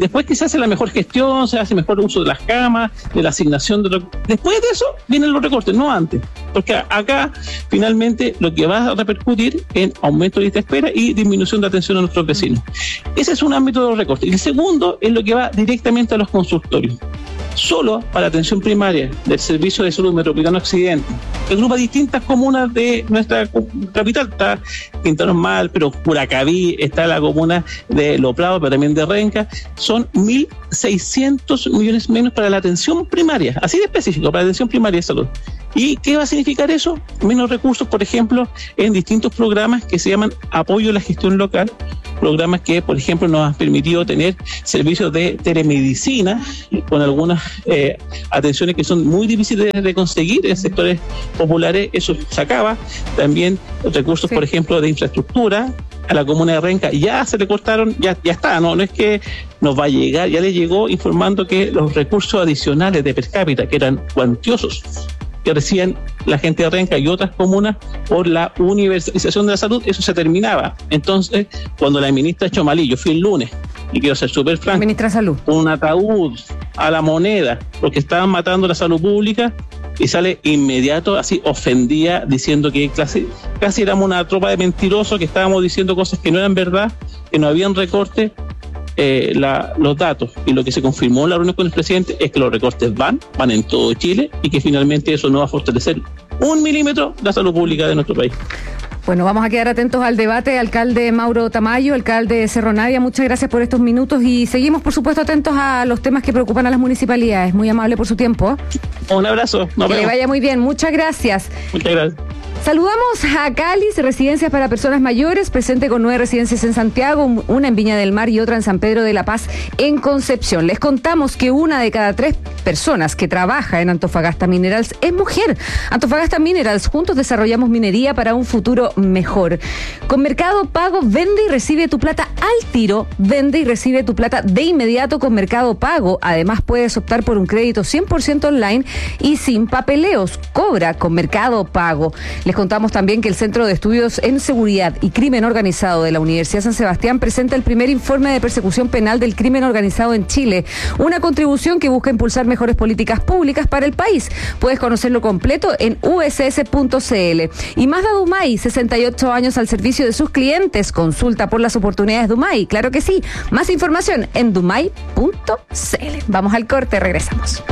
Después que se hace la mejor gestión, se hace mejor uso de las camas, de la asignación de lo... Después de eso vienen los recortes, no antes. Porque acá finalmente lo que va a repercutir en aumento de lista de espera y disminución de atención a nuestros vecinos. Ese es un ámbito de los recortes. Y el segundo es lo que va directamente a los consultorios. Solo para atención primaria del Servicio de Salud Metropolitano Occidente, que agrupa distintas comunas de nuestra capital. Está Quintana Normal, pero Curacaví, está la comuna de Lo Prado, pero también de Renca. Son mil seiscientos millones menos para la atención primaria, así de específico, para la atención primaria de salud. ¿Y qué va a significar eso? Menos recursos, por ejemplo, en distintos programas que se llaman Apoyo a la Gestión Local, programas que, por ejemplo, nos han permitido tener servicios de telemedicina con algunas eh, atenciones que son muy difíciles de, de conseguir en sectores populares. Eso se acaba. También recursos, sí. por ejemplo, de infraestructura. A la comuna de Renca ya se le cortaron, ya, ya está, no, no es que nos va a llegar, ya le llegó informando que los recursos adicionales de per cápita, que eran cuantiosos, que recibían la gente de Renca y otras comunas por la universalización de la salud, eso se terminaba. Entonces, cuando la ministra Chomalí, yo fui el lunes, y quiero ser súper franco,
ministra de Salud,
un ataúd a la moneda, porque estaban matando la salud pública, y sale inmediato, así ofendía, diciendo que casi, casi éramos una tropa de mentirosos, que estábamos diciendo cosas que no eran verdad, que no habían recorte. Eh, la, los datos y lo que se confirmó en la reunión con el presidente es que los recortes van, van en todo Chile y que finalmente eso no va a fortalecer un milímetro la salud pública de nuestro país.
Bueno, vamos a quedar atentos al debate. Alcalde Mauro Tamayo, alcalde de Cerro Navia, muchas gracias por estos minutos y seguimos, por supuesto, atentos a los temas que preocupan a las municipalidades. Muy amable por su tiempo.
Un abrazo.
Nos que vemos. Le vaya muy bien. Muchas gracias.
Muchas gracias.
Saludamos a Calis, residencias para personas mayores, presente con nueve residencias en Santiago, una en Viña del Mar y otra en San Pedro de la Paz, en Concepción. Les contamos que una de cada tres personas que trabaja en Antofagasta Minerals es mujer. Antofagasta Minerals, juntos desarrollamos minería para un futuro mejor. Con Mercado Pago, vende y recibe tu plata al tiro, vende y recibe tu plata de inmediato con Mercado Pago. Además, puedes optar por un crédito cien por ciento online y sin papeleos. Cobra con Mercado Pago. Les contamos también que el Centro de Estudios en Seguridad y Crimen Organizado de la Universidad San Sebastián presenta el primer informe de persecución penal del crimen organizado en Chile, una contribución que busca impulsar mejores políticas públicas para el país. Puedes conocerlo completo en u s s punto c l. Y Mazda Dumay, sesenta y ocho años al servicio de sus clientes. Consulta por las oportunidades Dumay, claro que sí. Más información en dumay punto c l. Vamos al corte, regresamos.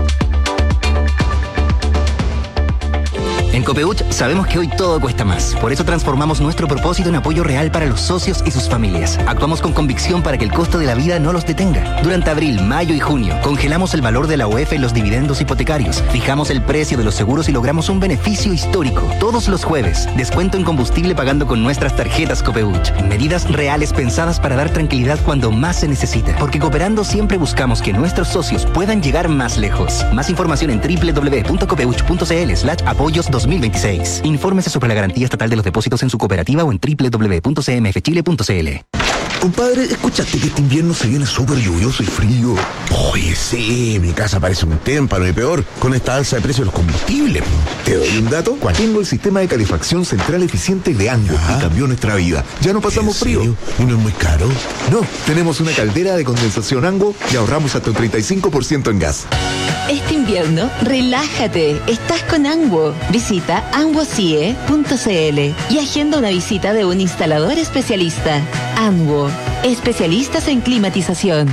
En Copeuch sabemos que hoy todo cuesta más. Por eso transformamos nuestro propósito en apoyo real para los socios y sus familias. Actuamos con convicción para que el costo de la vida no los detenga. Durante abril, mayo y junio, congelamos el valor de la O E F en los dividendos hipotecarios, fijamos el precio de los seguros y logramos un beneficio histórico. Todos los jueves, descuento en combustible pagando con nuestras tarjetas Copeuch. Medidas reales pensadas para dar tranquilidad cuando más se necesita. Porque cooperando siempre buscamos que nuestros socios puedan llegar más lejos. Más información en doble u doble u doble u punto copeuch punto c l slash apoyos dos mil veintiséis. Infórmese sobre la garantía estatal de los depósitos en su cooperativa o en doble u doble u doble u punto c m f chile punto c l.
Compadre, ¿escuchaste que este invierno se viene súper lluvioso y frío? Oye, sí, mi casa parece un témpano y peor con esta alza de precios de los combustibles. ¿Te doy un dato? ¿Cuál? Tengo el sistema de calefacción central eficiente de Ango y cambió nuestra vida. Ya no pasamos frío. ¿Y no es muy caro? No, tenemos una caldera de condensación Ango y ahorramos hasta un treinta y cinco por ciento en gas.
Este invierno, relájate. Estás con Anguo. Visita anguo c i e punto c l y agenda una visita de un instalador especialista. Anguo, especialistas en climatización.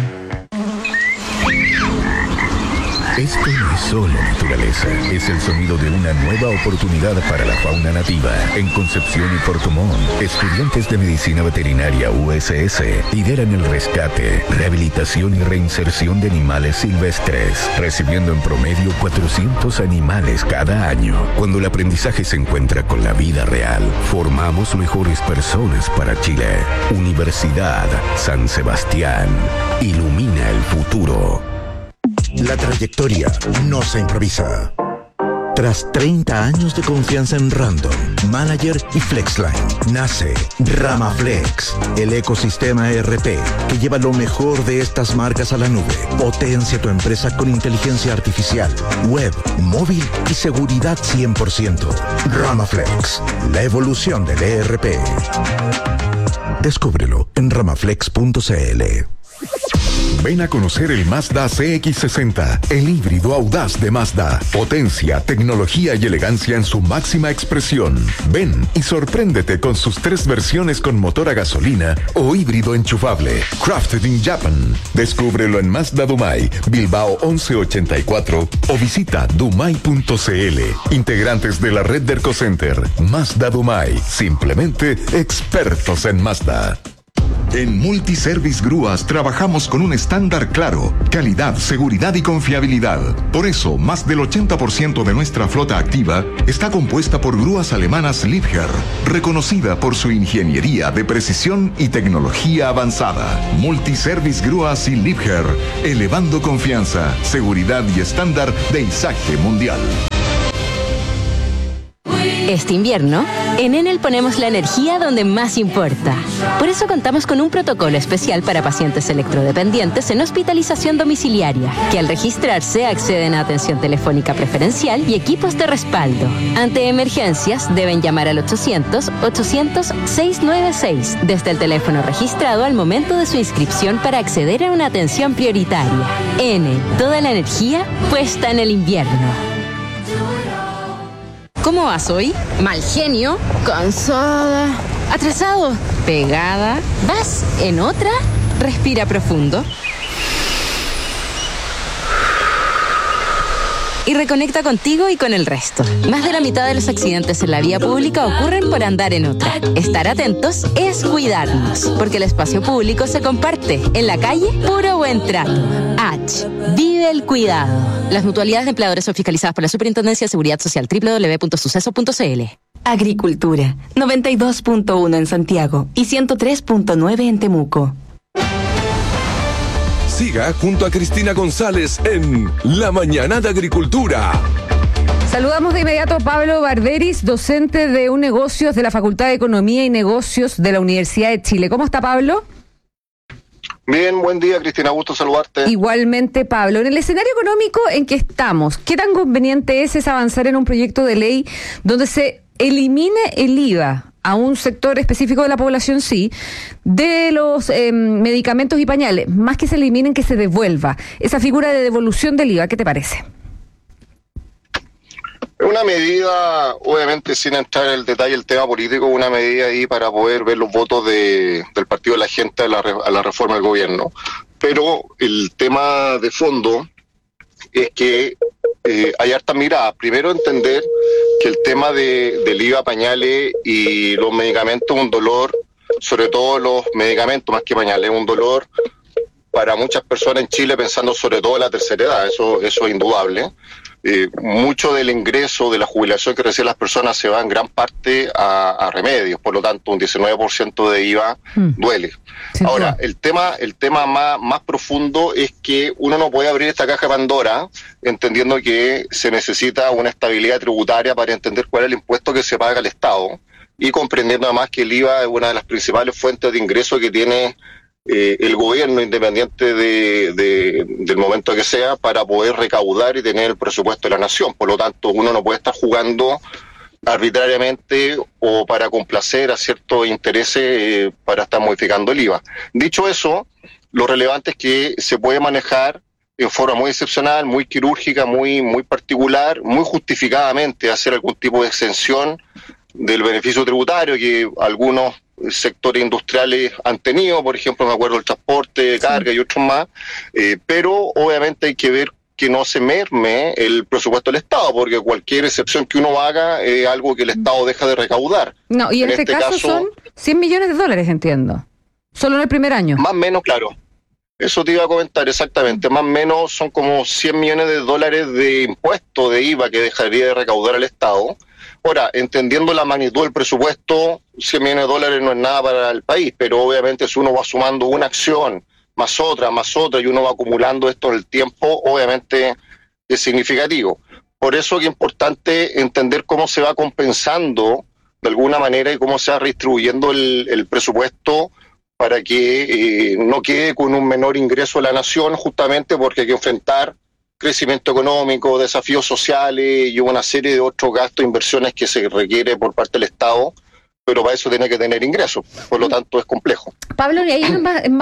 Esto no es solo naturaleza, es el sonido de una nueva oportunidad para la fauna nativa. En Concepción y Puerto Montt, estudiantes de Medicina Veterinaria U S S lideran el rescate, rehabilitación y reinserción de animales silvestres, recibiendo en promedio cuatrocientos animales cada año. Cuando el aprendizaje se encuentra con la vida real, formamos mejores personas para Chile. Universidad San Sebastián, ilumina el futuro.
La trayectoria no se improvisa. Tras treinta años de confianza en Random, Manager y Flexline, nace Ramaflex, el ecosistema E R P que lleva lo mejor de estas marcas a la nube. Potencia tu empresa con inteligencia artificial, web, móvil y seguridad cien por ciento. Ramaflex, la evolución del E R P. Descúbrelo en ramaflex punto c l.
Ven a conocer el Mazda C X sesenta, el híbrido audaz de Mazda. Potencia, tecnología y elegancia en su máxima expresión. Ven y sorpréndete con sus tres versiones con motor a gasolina o híbrido enchufable. Crafted in Japan. Descúbrelo en Mazda Dumai, Bilbao once ochenta y cuatro o visita dumai punto c l. Integrantes de la red de Ercocenter. Mazda Dumai. Simplemente expertos en Mazda. En Multiservice Grúas trabajamos con un estándar claro, calidad, seguridad y confiabilidad. Por eso, más del ochenta por ciento de nuestra flota activa está compuesta por grúas alemanas Liebherr, reconocida por su ingeniería de precisión y tecnología avanzada. Multiservice Grúas y Liebherr, elevando confianza, seguridad y estándar de izaje mundial.
Este invierno, en Enel ponemos la energía donde más importa. Por eso contamos con un protocolo especial para pacientes electrodependientes en hospitalización domiciliaria, que al registrarse acceden a atención telefónica preferencial y equipos de respaldo. Ante emergencias, deben llamar al ochocientos, ochocientos, seiscientos noventa y seis desde el teléfono registrado al momento de su inscripción para acceder a una atención prioritaria. Enel, toda la energía puesta en el invierno. ¿Cómo vas hoy? Mal genio, cansada, atrasado, pegada. ¿Vas en otra? Respira profundo. Y reconecta contigo y con el resto. Más de la mitad de los accidentes en la vía pública ocurren por andar en otra. Estar atentos es cuidarnos, porque el espacio público se comparte. En la calle, puro buen trato. H. Vive el cuidado. Las mutualidades de empleadores son fiscalizadas por la Superintendencia de Seguridad Social. doble u doble u doble u punto suceso punto c l.
Agricultura, noventa y dos punto uno en Santiago y ciento tres punto nueve en Temuco.
Siga junto a Cristina González en La Mañana de Agricultura.
Saludamos de inmediato a Pablo Barberis, docente de U Negocios de la Facultad de Economía y Negocios de la Universidad de Chile. ¿Cómo está, Pablo?
Bien, buen día, Cristina, gusto saludarte.
Igualmente, Pablo. En el escenario económico en que estamos, ¿qué tan conveniente es, es avanzar en un proyecto de ley donde se elimine el I V A a un sector específico de la población, sí, de los eh, medicamentos y pañales, más que se eliminen, que se devuelva esa figura de devolución del I V A? ¿Qué te parece?
Una medida, obviamente sin entrar en el detalle del tema político, una medida ahí para poder ver los votos de, del Partido de la Gente a la, a la reforma del gobierno. Pero el tema de fondo es que eh, hay harta mirada. Primero, entender que el tema de, del I V A, pañales y los medicamentos es un dolor, sobre todo los medicamentos más que pañales, es un dolor para muchas personas en Chile, pensando sobre todo en la tercera edad, eso, eso es indudable. Eh, mucho del ingreso de la jubilación que reciben las personas se va en gran parte a, a remedios, por lo tanto un diecinueve por ciento de I V A mm. duele. Sí, Ahora, sí. el tema el tema más, más profundo es que uno no puede abrir esta caja de Pandora entendiendo que se necesita una estabilidad tributaria para entender cuál es el impuesto que se paga al Estado y comprendiendo además que el I V A es una de las principales fuentes de ingreso que tiene Eh, el gobierno, independiente de, de, del momento que sea, para poder recaudar y tener el presupuesto de la nación. Por lo tanto, uno no puede estar jugando arbitrariamente o para complacer a ciertos intereses eh, para estar modificando el I V A. Dicho eso, lo relevante es que se puede manejar en forma muy excepcional, muy quirúrgica, muy, muy particular, muy justificadamente hacer algún tipo de exención del beneficio tributario que algunos sectores industriales han tenido, por ejemplo, me acuerdo el transporte de carga sí. y otros más, eh, pero obviamente hay que ver que no se merme el presupuesto del Estado, porque cualquier excepción que uno haga es algo que el Estado deja de recaudar.
No, y en, en este, este caso, caso son cien millones de dólares, entiendo, solo en el primer año.
Más o menos, claro. Eso te iba a comentar exactamente, más o menos son como cien millones de dólares de impuesto de I V A que dejaría de recaudar el Estado. Ahora, entendiendo la magnitud del presupuesto, cien millones de dólares no es nada para el país, pero obviamente si uno va sumando una acción, más otra, más otra, y uno va acumulando esto en el tiempo, obviamente es significativo. Por eso que es importante entender cómo se va compensando de alguna manera y cómo se va redistribuyendo el, el presupuesto para que eh, no quede con un menor ingreso a la nación, justamente porque hay que enfrentar crecimiento económico, desafíos sociales y una serie de otros gastos e inversiones que se requiere por parte del Estado, pero para eso tiene que tener ingresos, por lo tanto es complejo.
Pablo, y ahí es más, es más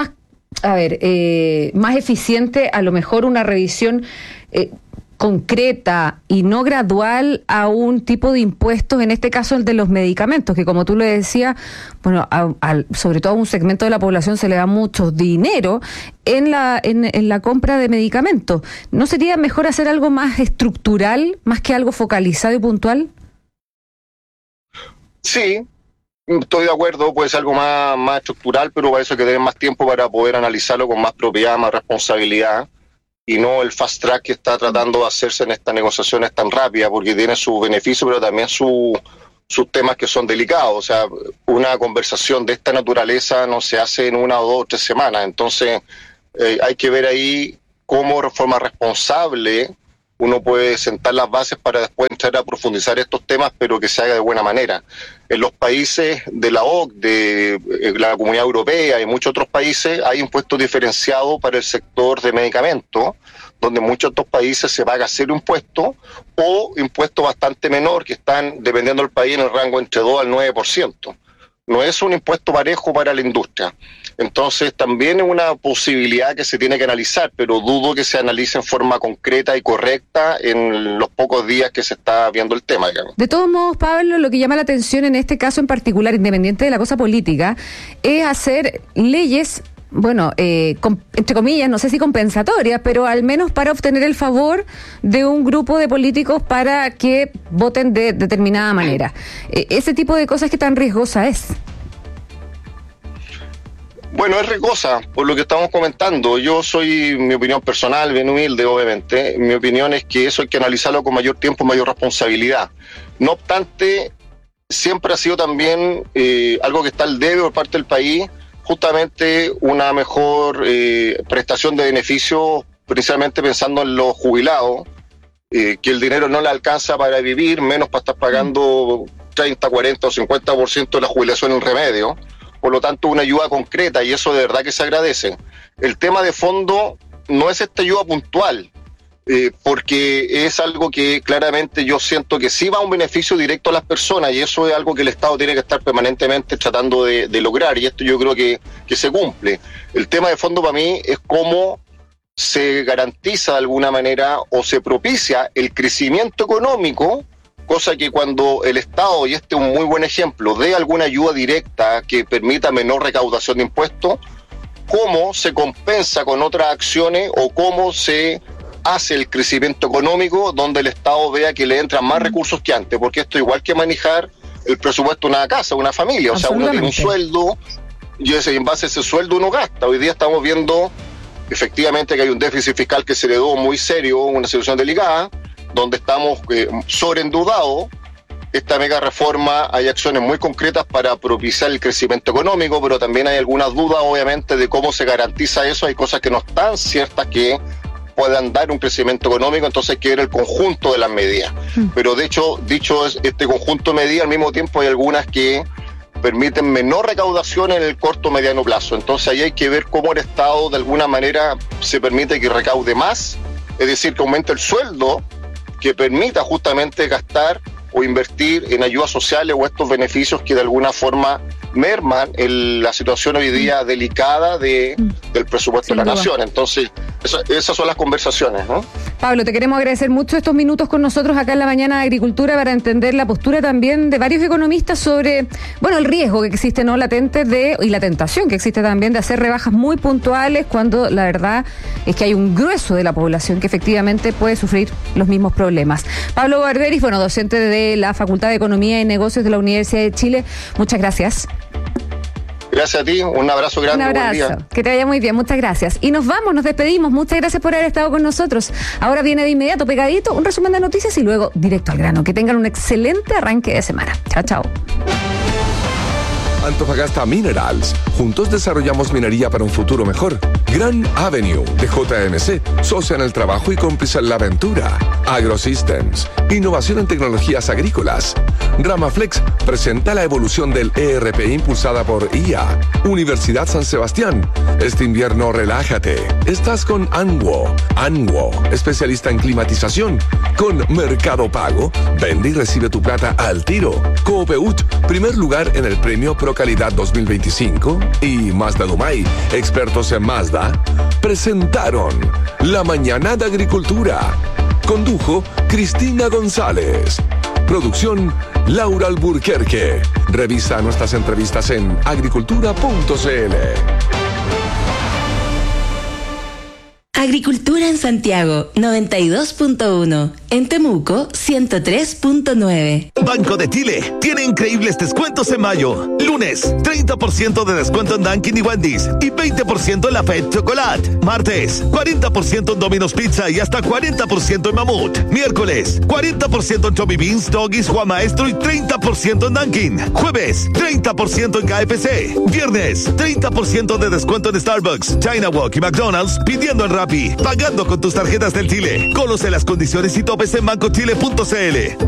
a ver, eh, más eficiente a lo mejor una revisión eh, concreta y no gradual a un tipo de impuestos, en este caso el de los medicamentos, que como tú le decías, bueno, a, a, sobre todo a un segmento de la población se le da mucho dinero en la, en, en la compra de medicamentos. ¿No sería mejor hacer algo más estructural, más que algo focalizado y puntual?
Sí, estoy de acuerdo, puede ser algo más, más estructural, pero para eso hay que tener más tiempo para poder analizarlo con más propiedad, más responsabilidad, y no el fast track que está tratando de hacerse en estas negociaciones tan rápidas, porque tiene sus beneficios, pero también su, sus temas que son delicados. O sea, una conversación de esta naturaleza no se hace en una o dos o tres semanas, entonces eh, hay que ver ahí cómo de forma responsable uno puede sentar las bases para después entrar a profundizar estos temas, pero que se haga de buena manera. En los países de la O C D E, de la Comunidad Europea y muchos otros países, hay impuestos diferenciados para el sector de medicamentos, donde en muchos otros países se paga cero impuesto o impuestos bastante menor, que están, dependiendo del país, en el rango entre dos al nueve por ciento. No es un impuesto parejo para la industria. Entonces también es una posibilidad que se tiene que analizar, pero dudo que se analice en forma concreta y correcta en los pocos días que se está viendo el tema, digamos.
De todos modos, Pablo, lo que llama la atención en este caso en particular, independiente de la cosa política, es hacer leyes, bueno, eh, com, entre comillas, no sé si compensatorias, pero al menos para obtener el favor de un grupo de políticos para que voten de determinada manera. Eh, ese tipo de cosas, ¿qué tan riesgosa es?
Bueno, es riesgosa, por lo que estamos comentando. Yo soy, mi opinión personal, bien humilde, obviamente. Mi opinión es que eso hay que analizarlo con mayor tiempo, mayor responsabilidad. No obstante, siempre ha sido también eh, algo que está al debe por parte del país, justamente una mejor eh, prestación de beneficios, principalmente pensando en los jubilados, eh, que el dinero no le alcanza para vivir, menos para estar pagando treinta, cuarenta o cincuenta por ciento de la jubilación en remedio. Por lo tanto, una ayuda concreta, y eso de verdad que se agradece. El tema de fondo no es esta ayuda puntual, eh, porque es algo que claramente yo siento que sí va a un beneficio directo a las personas, y eso es algo que el Estado tiene que estar permanentemente tratando de, de lograr, y esto yo creo que, que se cumple. El tema de fondo para mí es cómo se garantiza de alguna manera o se propicia el crecimiento económico, cosa que cuando el Estado, y este es un muy buen ejemplo, dé alguna ayuda directa que permita menor recaudación de impuestos, cómo se compensa con otras acciones o cómo se hace el crecimiento económico donde el Estado vea que le entran más recursos que antes, porque esto es igual que manejar el presupuesto de una casa, de una familia. O sea, uno tiene un sueldo y ese, en base a ese sueldo uno gasta. Hoy día estamos viendo efectivamente que hay un déficit fiscal que se heredó muy serio, una situación delicada, donde estamos eh, sobreendeudados. Esta mega reforma, hay acciones muy concretas para propiciar el crecimiento económico, pero también hay algunas dudas, obviamente, de cómo se garantiza eso. Hay cosas que no están ciertas que puedan dar un crecimiento económico, entonces hay que ver el conjunto de las medidas. Mm. Pero de hecho, dicho este conjunto de medidas, al mismo tiempo hay algunas que permiten menor recaudación en el corto o mediano plazo. Entonces ahí hay que ver cómo el Estado de alguna manera se permite que recaude más, es decir, que aumente el sueldo, que permita justamente gastar o invertir en ayudas sociales o estos beneficios que de alguna forma merman en la situación hoy día delicada de, del presupuesto Sin de la duda. Nación. Entonces, eso, esas son las conversaciones, ¿no?
Pablo, te queremos agradecer mucho estos minutos con nosotros acá en la Mañana de Agricultura para entender la postura también de varios economistas sobre, bueno, el riesgo que existe, ¿no?, latente de, y la tentación que existe también de hacer rebajas muy puntuales cuando la verdad es que hay un grueso de la población que efectivamente puede sufrir los mismos problemas. Pablo Barberis, bueno, docente de la Facultad de Economía y Negocios de la Universidad de Chile, muchas gracias.
Gracias a ti, un abrazo grande.
Un abrazo, buen día. Que te vaya muy bien, muchas gracias. Y nos vamos, nos despedimos, muchas gracias por haber estado con nosotros. Ahora viene de inmediato, pegadito, un resumen de noticias y luego directo al grano. Que tengan un excelente arranque de semana. Chao, chao.
Antofagasta Minerals. Juntos desarrollamos minería para un futuro mejor. Grand Avenue de J M C. Socia en el trabajo y cómplice en la aventura. AgroSystems. Innovación en tecnologías agrícolas. Ramaflex presenta la evolución del E R P impulsada por I A. Universidad San Sebastián. Este invierno relájate. Estás con Anwo. Anwo, especialista en climatización. Con Mercado Pago. Vende y recibe tu plata al tiro. Coopeut, primer lugar en el premio Pro Calidad dos mil veinticinco y Mazda Dumay, expertos en Mazda, presentaron La Mañana de Agricultura. Condujo Cristina González. Producción Laura Alburquerque. Revisa nuestras entrevistas en agricultura punto c l.
Agricultura en Santiago, noventa y dos punto uno. En Temuco, ciento tres punto nueve.
Banco de Chile tiene increíbles descuentos en mayo. Lunes, treinta por ciento de descuento en Dunkin' y Wendy's y veinte por ciento en la Fed Chocolate. Martes, cuarenta por ciento en Domino's Pizza y hasta cuarenta por ciento en Mamut. Miércoles, cuarenta por ciento en Chubby Beans, Doggies, Juan Maestro y treinta por ciento en Dunkin'. Jueves, treinta por ciento en K F C. Viernes, treinta por ciento de descuento en Starbucks, China Walk y McDonald's pidiendo en Rappi. Pagando con tus tarjetas del Chile. Conoce las condiciones y topes en banco chile punto c l.